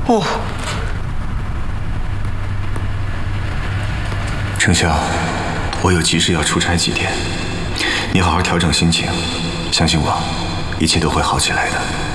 哦， 丞相，我有急事要出差几天，你好好调整心情，相信我，一切都会好起来的。